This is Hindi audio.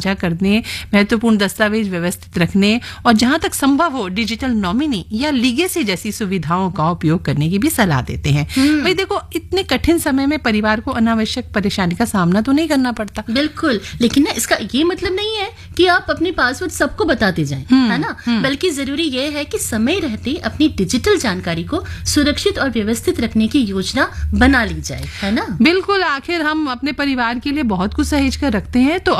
साझा करने, महत्वपूर्ण दस्तावेज व्यवस्थित रखने और जहां तक संभव हो डिजिटल नॉमिनी या लीगेसी जैसी सुविधाओं का उपयोग करने की भी सलाह देते हैं। भाई देखो, इतने कठिन समय में परिवार को अनावश्यक परेशानी का सामना तो नहीं करना पड़ता। बिल्कुल, लेकिन ना इसका ये मतलब नहीं है कि आप अपने पासवर्ड सबको बताते जाएं, है ना? बल्कि जरूरी ये है कि समय रहते अपनी डिजिटल जानकारी को सुरक्षित और व्यवस्थित रखने की योजना बना ली जाए, है ना? बिल्कुल, आखिर हम अपने परिवार के लिए बहुत कुछ सहेज कर रखते हैं, तो